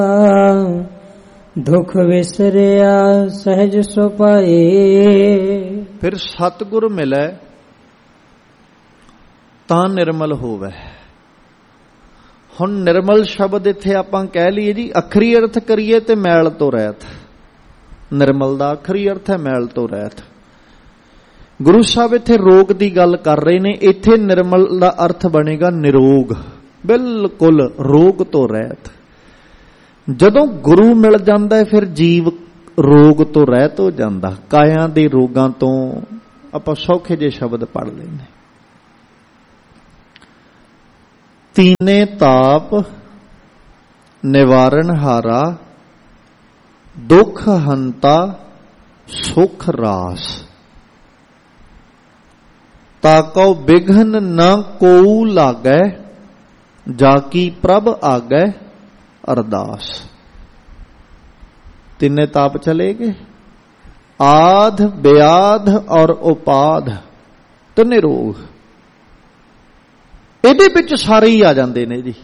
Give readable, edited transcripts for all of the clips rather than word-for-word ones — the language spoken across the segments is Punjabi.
ਦੁਖ ਵਿਸਰਿਆ ਸਹਿਜ ਸੁਪਾਏ। ਫਿਰ ਸਤਿਗੁਰ ਮਿਲੈ ਤਾਂ ਨਿਰਮਲ ਹੋਵੇ। ਹੁਣ ਨਿਰਮਲ ਸ਼ਬਦ ਇੱਥੇ ਆਪਾਂ ਕਹਿ ਲਈਏ ਜੀ, ਅੱਖਰੀ ਅਰਥ ਕਰੀਏ ਤੇ ਮੈਲ ਤੋਂ ਰਹਿਤ। ਨਿਰਮਲ ਦਾ ਅੱਖਰੀ ਅਰਥ ਹੈ ਮੈਲ ਤੋਂ ਰਹਿਤ। ਗੁਰੂ ਸਾਹਿਬ ਇੱਥੇ ਰੋਗ ਦੀ ਗੱਲ ਕਰ ਰਹੇ ਨੇ, ਇੱਥੇ ਨਿਰਮਲ ਦਾ ਅਰਥ ਬਣੇਗਾ ਨਿਰੋਗ, ਬਿਲਕੁਲ ਰੋਗ ਤੋਂ ਰਹਿਤ। ਜਦੋਂ ਗੁਰੂ ਮਿਲ ਜਾਂਦਾ ਹੈ ਫਿਰ ਜੀਵ ਰੋਗ ਤੋਂ ਰਹਿਤ ਹੋ ਜਾਂਦਾ। ਕਾਇਆ ਦੇ ਰੋਗਾਂ ਤੋਂ ਆਪਾਂ ਸੌਖੇ ਜਿਹੇ ਸ਼ਬਦ ਪੜ੍ਹ ਲੈਂਦੇ। ਤੀਨੇ ਤਾਪ ਨਿਵਾਰਨ ਹਾਰਾ, ਦੁਖ ਹੰਤਾ ਸੁਖ ਰਾਸ। ਤਾਕਉ ਬਿਘਨ ਨ ਕੋਊ ਲਾਗੈ, ਜਾ ਕੀ ਪ੍ਰਭ ਆਗੈ ਅਰਦਾਸ। ਤਿੰਨੇ ਤਾਪ ਚਲੇ ਗਏ, ਆਧ ਵਿਆਧ ਔਰ ਉਪਾਧ, ਤਿੰਨੇ ਰੋਗ ਇਹਦੇ ਵਿੱਚ ਸਾਰੇ ਹੀ ਆ ਜਾਂਦੇ ਨੇ ਜੀ।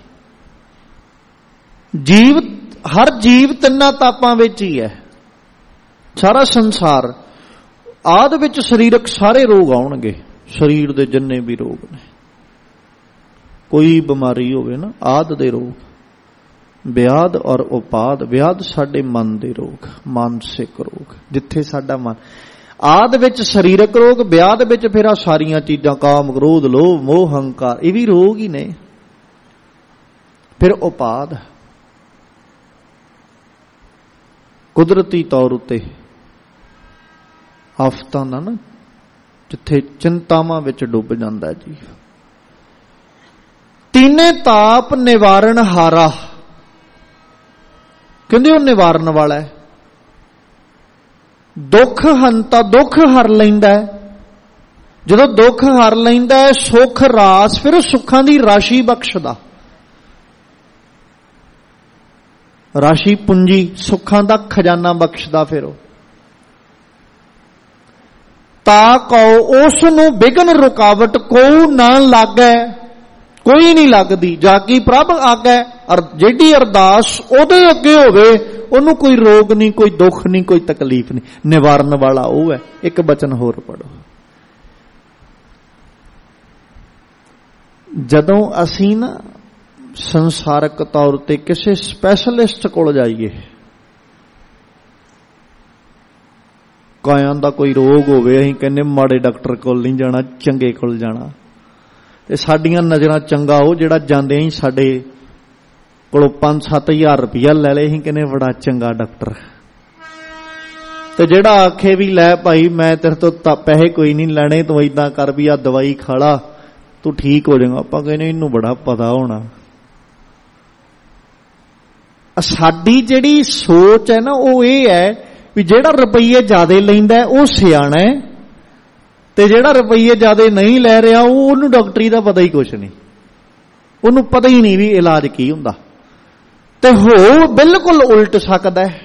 ਜੀਵ, ਹਰ ਜੀਵ ਤਿੰਨਾਂ ਤਾਪਾਂ ਵਿੱਚ ਹੀ ਹੈ, ਸਾਰਾ ਸੰਸਾਰ। ਆਦ ਵਿੱਚ ਸਰੀਰਕ ਸਾਰੇ ਰੋਗ ਆਉਣਗੇ, ਸਰੀਰ ਦੇ ਜਿੰਨੇ ਵੀ ਰੋਗ ਨੇ, ਕੋਈ ਬਿਮਾਰੀ ਹੋਵੇ ਨਾ, ਆਦ ਦੇ ਰੋਗ। ਵਿਆਧ ਔਰ ਉਪਾਦ, ਵਿਆਧ ਸਾਡੇ ਮਨ ਦੇ ਰੋਗ, ਮਾਨਸਿਕ ਰੋਗ, ਜਿੱਥੇ ਸਾਡਾ ਮਨ। ਆਦ ਵਿੱਚ ਸਰੀਰਕ ਰੋਗ, ਵਿਆਧ ਵਿੱਚ ਫਿਰ ਆ ਸਾਰੀਆਂ ਚੀਜ਼ਾਂ, ਕਾਮ ਕ੍ਰੋਧ ਲੋਭ ਮੋਹ ਹੰਕਾਰ, ਇਹ ਵੀ ਰੋਗ ਹੀ ਨੇ। ਫਿਰ ਉਪਾਦ, ਕੁਦਰਤੀ ਤੌਰ ਉੱਤੇ ਆਫਤਾਂ ਦਾ ਨਾ, ਜਿੱਥੇ ਚਿੰਤਾਵਾਂ ਵਿੱਚ ਡੁੱਬ ਜਾਂਦਾ ਜੀ। ਤੀਨੇ ਤਾਪ ਨਿਵਾਰਨ ਹਾਰਾ, ਕਹਿੰਦੇ ਉਹ ਨਿਵਾਰਨ ਵਾਲਾ ਹੈ। ਦੁੱਖ ਹੰਤਾ, ਦੁੱਖ ਹਰ ਲੈਂਦਾ ਹੈ। ਜਦੋਂ ਦੁੱਖ ਹਰ ਲੈਂਦਾ ਹੈ, ਸੁਖ ਰਾਸ, ਫਿਰ ਉਹ ਸੁੱਖਾਂ ਦੀ ਰਾਸ਼ੀ ਬਖਸ਼ਦਾ। ਰਾਸ਼ੀ ਪੂੰਜੀ, ਸੁੱਖਾਂ ਦਾ ਖਜ਼ਾਨਾ ਬਖਸ਼ਦਾ। ਫਿਰ ਉਹ ਤਾ ਕਉ, ਉਸ ਨੂੰ ਬਿਘਨ ਰੁਕਾਵਟ ਕੋਊ ਨਾ ਲਾਗੈ, ਕੋਈ ਨਹੀਂ ਲੱਗਦੀ। ਜਾ ਕੀ ਪ੍ਰਭ ਆਗੈ, ਜਿਹੜੀ ਅਰਦਾਸ ਉਹਦੇ ਅੱਗੇ ਹੋਵੇ, ਉਹਨੂੰ ਕੋਈ ਰੋਗ ਨਹੀਂ, ਕੋਈ ਦੁੱਖ ਨਹੀਂ, ਕੋਈ ਤਕਲੀਫ ਨਹੀਂ। ਨਿਵਾਰਨ ਵਾਲਾ ਉਹ ਹੈ। ਇੱਕ ਬਚਨ ਹੋਰ ਪੜੋ। ਜਦੋਂ ਅਸੀਂ ਨਾ ਸੰਸਾਰਕ ਤੌਰ ਤੇ ਕਿਸੇ ਸਪੈਸ਼ਲਿਸਟ ਕੋਲ ਜਾਈਏ, ਕਾਇਆਂ ਦਾ ਕੋਈ ਰੋਗ ਹੋਵੇ, ਅਸੀਂ ਕਹਿੰਦੇ ਮਾੜੇ ਡਾਕਟਰ ਕੋਲ ਨਹੀਂ ਜਾਣਾ, ਚੰਗੇ ਕੋਲ ਜਾਣਾ। ਤੇ ਸਾਡੀਆਂ ਨਜ਼ਰਾਂ ਚੰਗਾ ਉਹ ਜਿਹੜਾ ਜਾਂਦੇ ਹੀ ਸਾਡੇ ਕੋਲੋਂ 5-7 ਹਜ਼ਾਰ ਰੁਪਇਆ ਲੈ ਲਏ, ਅਸੀਂ ਕਹਿੰਦੇ ਬੜਾ ਚੰਗਾ ਡਾਕਟਰ। ਤੇ ਜਿਹੜਾ ਆਖੇ ਵੀ ਲੈ ਭਾਈ ਮੈਂ ਤੇਰੇ ਤੋਂ ਪੈਸੇ ਕੋਈ ਨਹੀਂ ਲੈਣੇ, ਤੂੰ ਏਦਾਂ ਕਰ ਵੀ ਆ ਦਵਾਈ ਖਾ ਲਾ, ਤੂੰ ਠੀਕ ਹੋ ਜਾਏਗਾ, ਆਪਾਂ ਕਹਿੰਦੇ ਇਹਨੂੰ ਬੜਾ ਪਤਾ ਹੋਣਾ। ਸਾਡੀ ਜਿਹੜੀ ਸੋਚ ਹੈ ਨਾ, ਉਹ ਇਹ ਹੈ ਵੀ ਜਿਹੜਾ ਰੁਪਈਏ ਜ਼ਿਆਦੇ ਲੈਂਦਾ ਉਹ ਸਿਆਣਾ ਹੈ, ਤੇ ਜਿਹੜਾ ਰੁਪਈਏ ਜ਼ਿਆਦੇ ਨਹੀਂ ਲੈ ਰਿਹਾ ਉਹਨੂੰ ਡਾਕਟਰੀ ਦਾ ਪਤਾ ਹੀ ਕੁਛ ਨਹੀਂ, ਉਹਨੂੰ ਪਤਾ ਹੀ ਨਹੀਂ ਵੀ ਇਲਾਜ ਕੀ ਹੁੰਦਾ। ਤੇ ਹੋ ਬਿਲਕੁਲ ਉਲਟ ਸਕਦਾ ਹੈ,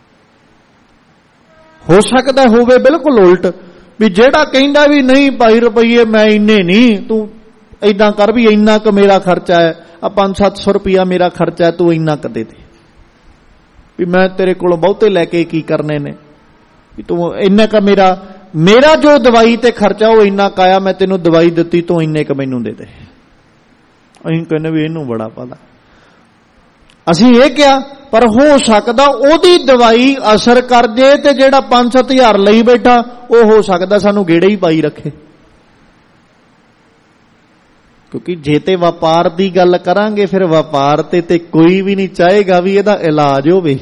ਹੋ ਸਕਦਾ ਹੋਵੇ ਬਿਲਕੁਲ ਉਲਟ, ਵੀ ਜਿਹੜਾ ਕਹਿੰਦਾ ਵੀ ਨਹੀਂ ਭਾਈ ਰੁਪਈਏ ਮੈਂ ਇੰਨੇ ਨਹੀਂ, ਤੂੰ ਏਦਾਂ ਕਰ ਵੀ ਇੰਨਾ ਕੁ ਮੇਰਾ ਖਰਚਾ ਹੈ, 500-700 ਰੁਪਇਆ ਮੇਰਾ ਖਰਚਾ ਹੈ, ਤੂੰ ਇੰਨਾ ਕੁ ਦੇ ਦੇ, ਵੀ ਮੈਂ ਤੇਰੇ ਕੋਲੋਂ ਬਹੁਤੇ ਲੈ ਕੇ ਕੀ ਕਰਨੇ ਨੇ, ਵੀ ਤੂੰ ਇੰਨਾ ਕੁ ਮੇਰਾ ਜੋ ਦਵਾਈ ਤੇ ਖਰਚਾ ਉਹ ਇੰਨਾ ਕਾਇਆ, ਮੈਂ ਤੈਨੂੰ ਦਵਾਈ ਦਿੱਤੀ, ਤੂੰ ਇੰਨੇ ਕੁ ਮੈਨੂੰ ਦੇ ਦੇ। ਅਸੀਂ ਕਹਿੰਦੇ ਵੀ ਇਹਨੂੰ ਬੜਾ ਪਤਾ। ਅਸੀਂ ਇਹ ਕਿਹਾ, ਪਰ ਹੋ ਸਕਦਾ ਉਹਦੀ ਦਵਾਈ ਅਸਰ ਕਰ ਜੇ, ਤੇ ਜਿਹੜਾ 5-7 ਹਜ਼ਾਰ ਲਈ ਬੈਠਾ ਉਹ ਹੋ ਸਕਦਾ ਸਾਨੂੰ ਗੇੜੇ ਹੀ ਪਾਈ ਰੱਖੇ। ਕਿਉਂਕਿ ਜੇ ਤੇ ਵਪਾਰ ਦੀ ਗੱਲ ਕਰਾਂਗੇ, ਫਿਰ ਵਪਾਰ ਤੇ ਕੋਈ ਵੀ ਨਹੀਂ ਚਾਹੇਗਾ ਵੀ ਇਹਦਾ ਇਲਾਜ ਹੋਵੇ।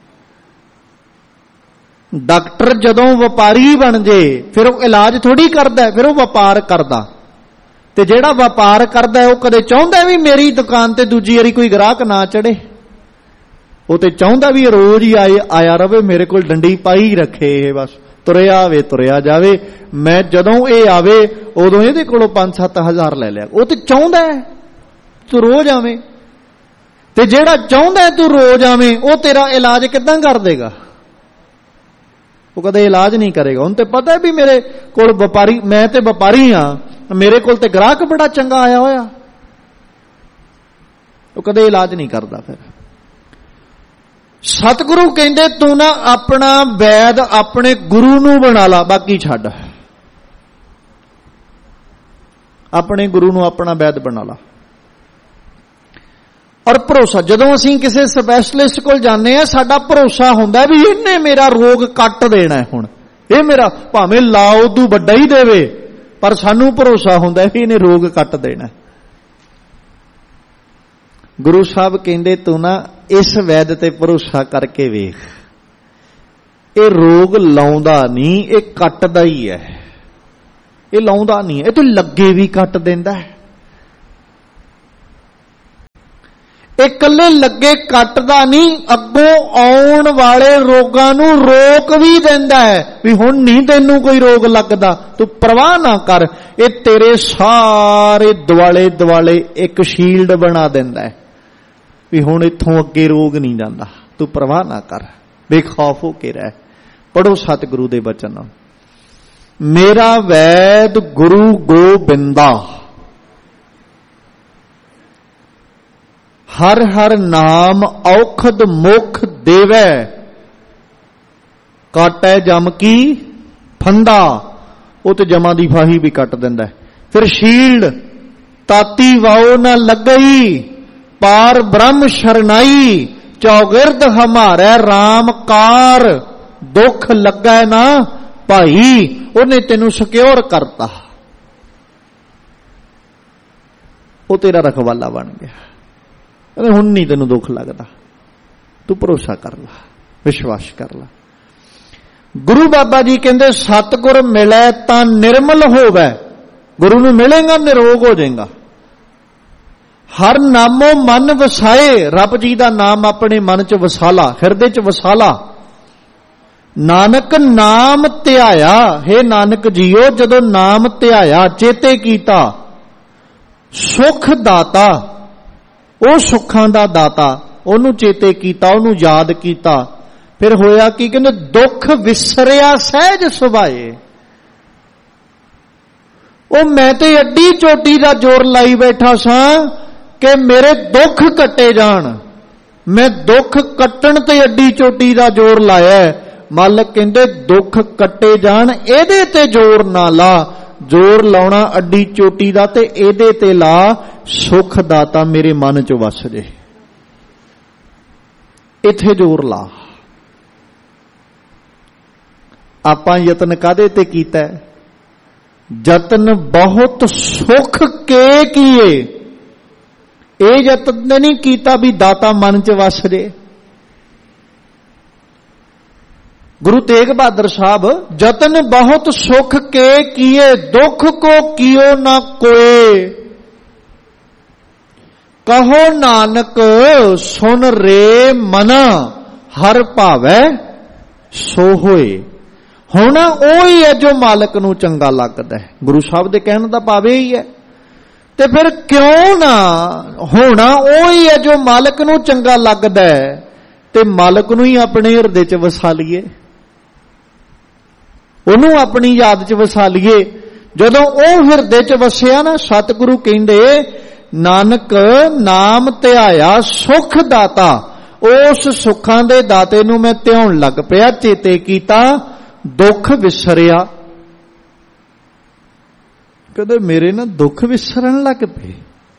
ਡਾਕਟਰ ਜਦੋਂ ਵਪਾਰੀ ਬਣ ਜੇ, ਫਿਰ ਉਹ ਇਲਾਜ ਥੋੜੀ ਕਰਦਾ, ਫਿਰ ਉਹ ਵਪਾਰ ਕਰਦਾ। ਤੇ ਜਿਹੜਾ ਵਪਾਰ ਕਰਦਾ ਉਹ ਕਦੇ ਚਾਹੁੰਦਾ ਵੀ ਮੇਰੀ ਦੁਕਾਨ ਤੇ ਦੂਜੀ ਵਾਰੀ ਕੋਈ ਗ੍ਰਾਹਕ ਨਾ ਚੜੇ, ਉਹ ਤੇ ਚਾਹੁੰਦਾ ਵੀ ਰੋਜ਼ ਹੀ ਆਇਆ ਰਵੇ, ਮੇਰੇ ਕੋਲ ਡੰਡੀ ਪਾਈ ਰੱਖੇ, ਇਹ ਬਸ ਤੁਰਿਆ ਆਵੇ ਤੁਰਿਆ ਜਾਵੇ, ਮੈਂ ਜਦੋਂ ਇਹ ਆਵੇ ਉਦੋਂ ਇਹਦੇ ਕੋਲੋਂ 5-7 ਹਜ਼ਾਰ ਲੈ ਲਿਆ। ਉਹ ਤੇ ਚਾਹੁੰਦਾ ਤੂੰ ਰੋਜ਼ ਆਵੇਂ, ਤੇ ਜਿਹੜਾ ਚਾਹੁੰਦਾ ਤੂੰ ਰੋਜ਼ ਆਵੇਂ, ਉਹ ਤੇਰਾ ਇਲਾਜ ਕਿੱਦਾਂ ਕਰ ਦੇਗਾ? ਉਹ ਕਦੇ ਇਲਾਜ ਨਹੀਂ ਕਰੇਗਾ। ਉਹਨੂੰ ਤੇ ਪਤਾ ਵੀ ਮੇਰੇ ਕੋਲ ਵਪਾਰੀ, ਮੈਂ ਤੇ ਵਪਾਰੀ ਹਾਂ, ਮੇਰੇ ਕੋਲ ਤੇ ਗ੍ਰਾਹਕ ਬੜਾ ਚੰਗਾ ਆਇਆ ਹੋਇਆ, ਉਹ ਕਦੇ ਇਲਾਜ ਨਹੀਂ ਕਰਦਾ। ਫਿਰ सतगुरु कहते तू ना अपना वैद अपने गुरु नू बना ला, बाकी छड्ड। अपने गुरु नू अपना वैद बना ला। और भरोसा जदों असीं किसी स्पैशलिस्ट कोल जाने आ, साडा भरोसा हुंदा भी इन्हें मेरा रोग कट देना है। हुण ये मेरा भावें लाओ तू वड्डा ही देवे, पर सानू भरोसा हुंदा भी इन्हें रोग कट देना। गुरु साहब कहंदे तू ना इस वैद ते भरोसा करके वेख, ये रोग लाउंदा नहीं, ये कटदा ही है। ये लाउंदा नहीं है, ये तो लगे भी कट देंदा है। ਇਹ ਕੱਲੇ ਲੱਗੇ ਕੱਟਦਾ ਨਹੀਂ, ਅੱਗੋਂ ਆਉਣ ਵਾਲੇ ਰੋਗਾਂ ਨੂੰ ਰੋਕ ਵੀ ਦਿੰਦਾ ਹੈ ਵੀ ਹੁਣ ਨਹੀਂ ਤੈਨੂੰ ਕੋਈ ਰੋਗ ਲੱਗਦਾ, ਤੂੰ ਪਰਵਾਹ ਨਾ ਕਰ। ਇਹ ਤੇਰੇ ਸਾਰੇ ਦੁਆਲੇ ਦੁਆਲੇ ਇੱਕ ਸ਼ੀਲਡ ਬਣਾ ਦਿੰਦਾ ਹੈ ਵੀ ਹੁਣ ਇੱਥੋਂ ਅੱਗੇ ਰੋਗ ਨਹੀਂ ਜਾਂਦਾ, ਤੂੰ ਪਰਵਾਹ ਨਾ ਕਰ, ਬੇਖੌਫ ਹੋ ਕੇ ਰਹਿ। ਪੜੋ ਸਤਿਗੁਰੂ ਦੇ ਬਚਨ, ਮੇਰਾ ਵੈਦ ਗੁਰੂ ਗੋਬਿੰਦਾ, हर हर नाम औखद मुख देवै, काटै जम की फंदा, वो तो जमा दी फाही भी कट दिंदा है। फिर शील्ड ताती वाओ न लगई, पार ब्रह्म शरणाई, चौगिरद हमारे राम कार, दुख लगे ना भाई, उन्हें तेनू सिक्योर करता, वो तेरा रखवाला बन गया। हुण नहीं तेनू दुख लगता, तू भरोसा कर ला, विश्वास कर ला। गुरु बाबा जी कहते सतगुर मिले तां निर्मल होवे, गुरु नू मिलेगा निरोग हो जाएगा। हर नामों मन वसाए, रब जी का नाम अपने मन च वसाला, हिरदे च वसाला। नानक नाम ध्याया, हे नानक जीओ जदों नाम ध्याया, चेते कीता, सुख दाता, ਉਹ ਸੁੱਖਾਂ ਦਾ ਦਾਤਾ, ਉਹਨੂੰ ਚੇਤੇ ਕੀਤਾ, ਉਹਨੂੰ ਯਾਦ ਕੀਤਾ। ਫਿਰ ਹੋਇਆ ਕੀ, ਕਹਿੰਦੇ ਦੁੱਖ ਵਿਸਰਿਆ ਸਹਿਜ ਸੁਭਾਏ। ਉਹ ਮੈਂ ਤੇ ਅੱਡੀ ਚੋਟੀ ਦਾ ਜ਼ੋਰ ਲਾਈ ਬੈਠਾ ਸਾਂ ਕਿ ਮੇਰੇ ਦੁੱਖ ਕੱਟੇ ਜਾਣ, ਮੈਂ ਦੁੱਖ ਕੱਟਣ ਤੇ ਅੱਡੀ ਚੋਟੀ ਦਾ ਜ਼ੋਰ ਲਾਇਆ। ਮਾਲਕ ਕਹਿੰਦੇ ਦੁੱਖ ਕੱਟੇ ਜਾਣ, ਇਹਦੇ ਤੇ ਜ਼ੋਰ ਨਾ ਲਾ, ਜ਼ੋਰ ਲਾਉਣਾ ਅੱਡੀ ਚੋਟੀ ਦਾ ਤੇ ਇਹਦੇ ਤੇ ਲਾ, ਸੁਖ ਦਾਤਾ ਮੇਰੇ ਮਨ ਚ ਵਸ ਜੇ, ਇੱਥੇ ਜ਼ੋਰ ਲਾ। ਆਪਾਂ ਯਤਨ ਕਾਹਦੇ ਤੇ ਕੀਤਾ? ਯਤਨ ਬਹੁਤ ਸੁਖ ਕੇ ਕੀਏ, ਇਹ ਯਤਨ ਨਹੀਂ ਕੀਤਾ ਵੀ ਦਾਤਾ ਮਨ ਚ ਵਸ ਜੇ। गुरु तेग बहादुर साहब, जतन बहुत सुख के किए, दुख को कियो ना कोए, कहो नानक सुन रे मना, हर भावै सो होए। होना ओही है जो मालिक नू चंगा लगदा है। गुरु साहब दे कहण दा भाव यही है। ते फिर क्यों ना होना ओही है जो मालिक नू चंगा लगदा है, ते मालिक नू ही अपने हिरदे च वसा लईए, ਉਹਨੂੰ ਆਪਣੀ ਯਾਦ ਚ ਵਸਾ ਲਈਏ। ਜਦੋਂ ਉਹ ਹਿਰਦੇ ਚ ਵਸਿਆ ਨਾ, ਸਤਿਗੁਰੂ ਕਹਿੰਦੇ ਨਾਨਕ ਨਾਮ ਧਿਆਇਆ ਸੁਖ ਦਾਤਾ, ਉਸ ਸੁੱਖਾਂ ਦੇ ਦਾਤੇ ਨੂੰ ਮੈਂ ਧਿਆਉਣ ਲੱਗ ਪਿਆ, ਚੇਤੇ ਕੀਤਾ, ਦੁੱਖ ਵਿਸਰਿਆ। ਕਹਿੰਦੇ ਮੇਰੇ ਨਾ ਦੁੱਖ ਵਿਸਰਨ ਲੱਗ ਪਏ।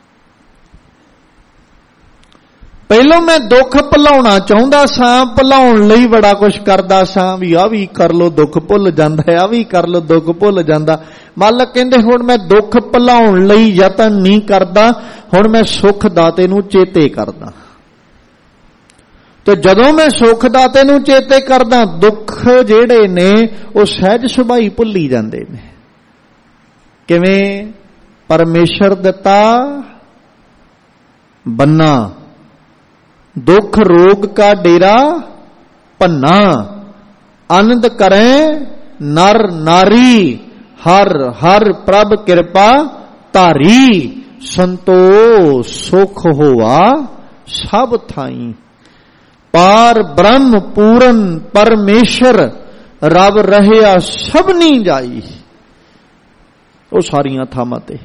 ਪਹਿਲਾਂ ਮੈਂ ਦੁੱਖ ਭੁਲਾਉਣਾ ਚਾਹੁੰਦਾ ਸਾਂ, ਭੁਲਾਉਣ ਲਈ ਬੜਾ ਕੁਛ ਕਰਦਾ ਸਾਂ, ਵੀ ਆ ਵੀ ਕਰ ਲੋ ਦੁੱਖ ਭੁੱਲ ਜਾਂਦਾ, ਆ ਵੀ ਕਰ ਲੋ ਦੁੱਖ ਭੁੱਲ ਜਾਂਦਾ। ਮਾਲਕ ਕਹਿੰਦੇ ਹੁਣ ਮੈਂ ਦੁੱਖ ਭੁਲਾਉਣ ਲਈ ਯਤਨ ਨਹੀਂ ਕਰਦਾ, ਹੁਣ ਮੈਂ ਸੁਖ ਦਾਤੇ ਨੂੰ ਚੇਤੇ ਕਰਦਾ। ਤੇ ਜਦੋਂ ਮੈਂ ਸੁਖ ਦਾਤੇ ਨੂੰ ਚੇਤੇ ਕਰਦਾ, ਦੁੱਖ ਜਿਹੜੇ ਨੇ ਉਹ ਸਹਿਜ ਸੁਭਾਈ ਭੁੱਲੀ ਜਾਂਦੇ ਨੇ। ਕਿਵੇਂ? ਪਰਮੇਸ਼ਰ ਦਿੱਤਾ ਬੰਨਾ, दुख रोग का डेरा भन्ना, आनंद करें नर नारी, हर हर प्रभ कृपा धारी, संतोष सुख होवा सब थाई। पार ब्रह्म पूरन परमेश्वर, रब रहया सबनी जाई। वो सारियां थावां ते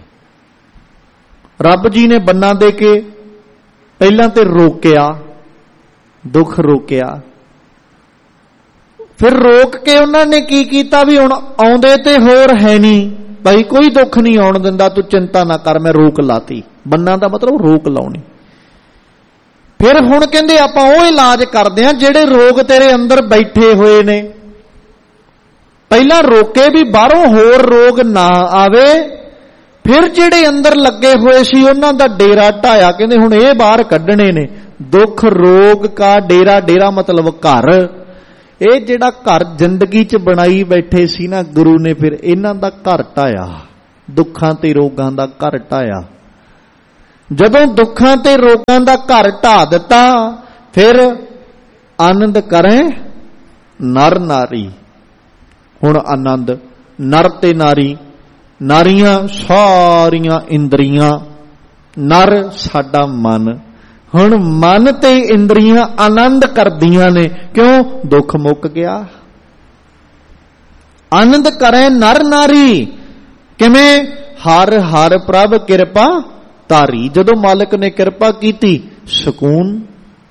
रब जी ने बन्ना दे के ਪਹਿਲਾਂ ਤੇ ਰੋਕਿਆ, ਦੁੱਖ ਰੋਕਿਆ। ਫਿਰ ਰੋਕ ਕੇ ਉਹਨਾਂ ਨੇ ਕੀ ਕੀਤਾ ਵੀ ਹੁਣ ਆਉਂਦੇ ਤੇ ਹੋਰ ਹੈ ਨਹੀਂ, ਭਾਈ ਕੋਈ ਦੁੱਖ ਨਹੀਂ ਆਉਣ ਦਿੰਦਾ, ਤੂੰ ਚਿੰਤਾ ਨਾ ਕਰ, ਮੈਂ ਰੋਕ ਲਾਤੀ। ਬੰਨਾ ਦਾ ਮਤਲਬ ਰੋਕ ਲਾਉਣੀ। ਫਿਰ ਹੁਣ ਕਹਿੰਦੇ ਆਪਾਂ ਉਹ ਇਲਾਜ ਕਰਦੇ ਹਾਂ ਜਿਹੜੇ ਰੋਗ ਤੇਰੇ ਅੰਦਰ ਬੈਠੇ ਹੋਏ ਨੇ। ਪਹਿਲਾਂ ਰੋਕੇ ਵੀ ਬਾਹਰੋਂ ਹੋਰ ਰੋਗ ਨਾ ਆਵੇ, ਫਿਰ ਜਿਹੜੇ ਅੰਦਰ ਲੱਗੇ ਹੋਏ ਸੀ ਉਹਨਾਂ ਦਾ ਡੇਰਾ ਢਾਇਆ। ਕਹਿੰਦੇ ਹੁਣ ਇਹ ਬਾਹਰ ਕੱਢਣੇ ਨੇ। ਦੁੱਖ ਰੋਗ ਕਾ ਡੇਰਾ, ਡੇਰਾ ਮਤਲਬ ਘਰ। ਇਹ ਜਿਹੜਾ ਘਰ ਜ਼ਿੰਦਗੀ 'ਚ ਬਣਾਈ ਬੈਠੇ ਸੀ ਨਾ ਗੁਰੂ ਨੇ, ਫਿਰ ਇਹਨਾਂ ਦਾ ਘਰ ਢਾਇਆ, ਦੁੱਖਾਂ ਤੇ ਰੋਗਾਂ ਦਾ ਘਰ ਢਾਇਆ। ਜਦੋਂ ਦੁੱਖਾਂ ਤੇ ਰੋਗਾਂ ਦਾ ਘਰ ਢਾ ਦਿੱਤਾ, ਫਿਰ ਆਨੰਦ ਕਰੇ ਨਰ ਨਾਰੀ। ਹੁਣ ਆਨੰਦ ਨਰ ਤੇ ਨਾਰੀ, ਨਾਰੀਆਂ ਸਾਰੀਆਂ ਇੰਦਰੀਆਂ, ਨਰ ਸਾਡਾ ਮਨ। ਹੁਣ ਮਨ ਤੇ ਇੰਦਰੀਆਂ ਆਨੰਦ ਕਰਦੀਆਂ ਨੇ। ਕਿਉਂ? ਦੁੱਖ ਮੁੱਕ ਗਿਆ। ਆਨੰਦ ਕਰੇ ਨਰ ਨਾਰੀ। ਕਿਵੇਂ? ਹਰ ਹਰ ਪ੍ਰਭ ਕਿਰਪਾ ਧਾਰੀ। ਜਦੋਂ ਮਾਲਕ ਨੇ ਕਿਰਪਾ ਕੀਤੀ, ਸਕੂਨ।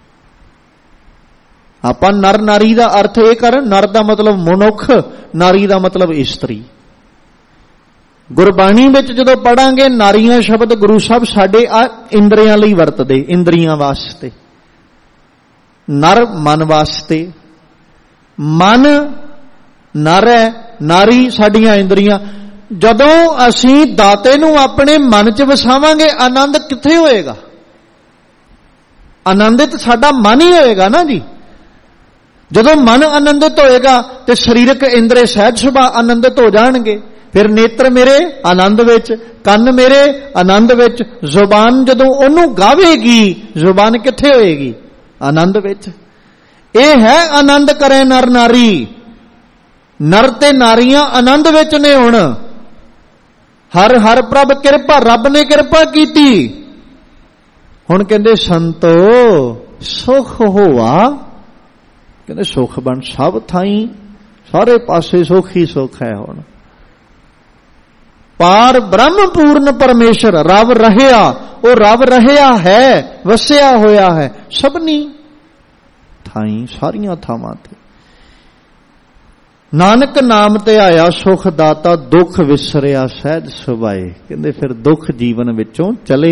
ਆਪਾਂ ਨਰ ਨਾਰੀ ਦਾ ਅਰਥ ਇਹ ਕਰ, ਨਰ ਦਾ ਮਤਲਬ ਮਨੁੱਖ, ਨਾਰੀ ਦਾ ਮਤਲਬ ਇਸਤਰੀ। ਗੁਰਬਾਣੀ ਵਿੱਚ ਜਦੋਂ ਪੜਾਂਗੇ ਨਾਰੀਆਂ ਸ਼ਬਦ ਗੁਰੂ ਸਾਹਿਬ ਸਾਡੇ ਇੰਦਰੀਆਂ ਲਈ ਵਰਤਦੇ, ਇੰਦਰੀਆਂ ਵਾਸਤੇ। ਨਰ ਮਨ ਵਾਸਤੇ। ਮਨ ਨਰ ਹੈ, ਨਾਰੀ ਸਾਡੀਆਂ ਇੰਦਰੀਆਂ। ਜਦੋਂ ਅਸੀਂ ਦਾਤੇ ਨੂੰ ਆਪਣੇ ਮਨ 'ਚ ਵਸਾਵਾਂਗੇ, ਆਨੰਦ ਕਿੱਥੇ ਹੋਏਗਾ? ਆਨੰਦਿਤ ਸਾਡਾ ਮਨ ਹੀ ਹੋਏਗਾ ਨਾ ਜੀ। ਜਦੋਂ ਮਨ ਆਨੰਦਿਤ ਹੋਏਗਾ ਤੇ ਸਰੀਰਕ ਇੰਦਰੀ ਸਹਿਜ ਸੁਭਾਅ ਆਨੰਦਿਤ ਹੋ ਜਾਣਗੇ। ਫਿਰ ਨੇਤਰ ਮੇਰੇ ਆਨੰਦ ਵਿੱਚ, ਕੰਨ ਮੇਰੇ ਆਨੰਦ ਵਿੱਚ, ਜ਼ੁਬਾਨ ਜਦੋਂ ਉਹਨੂੰ ਗਾਵੇਗੀ, ਜ਼ੁਬਾਨ ਕਿੱਥੇ ਹੋਏਗੀ? ਆਨੰਦ ਵਿੱਚ। ਇਹ ਹੈ ਆਨੰਦ ਕਰੇ ਨਰ ਨਾਰੀ। ਨਰ ਤੇ ਨਾਰੀਆਂ ਆਨੰਦ ਵਿੱਚ ਨੇ। ਹੁਣ ਹਰ ਹਰ ਪ੍ਰਭ ਕਿਰਪਾ, ਰੱਬ ਨੇ ਕਿਰਪਾ ਕੀਤੀ। ਹੁਣ ਕਹਿੰਦੇ ਸੰਤੋ ਸੁਖ ਹੋਆ। ਕਹਿੰਦੇ ਸੁਖ ਬਣ ਸਭ ਥਾਈ, ਸਾਰੇ ਪਾਸੇ ਸੁਖ ਹੀ ਸੁਖ ਹੈ। ਹੁਣ ਪਾਰ ਬ੍ਰਹਮ ਪੂਰਨ ਪਰਮੇਸ਼ਰ ਰੱਬ ਰਹਿਆ, ਉਹ ਰੱਬ ਰਹਿਆ ਹੈ, ਵਸਿਆ ਹੋਇਆ ਹੈ ਸਭਨੀ ਥਾਈ, ਸਾਰੀਆਂ ਥਾਵਾਂ ਤੇ। ਨਾਨਕ ਨਾਮ ਤੇ ਆਇਆ ਸੁਖ ਦਾਤਾ, ਦੁੱਖ ਵਿਸਰਿਆ ਸਹਿਜ ਸੁਭਾਏ। ਕਹਿੰਦੇ ਫਿਰ ਦੁੱਖ ਜੀਵਨ ਵਿੱਚੋਂ ਚਲੇ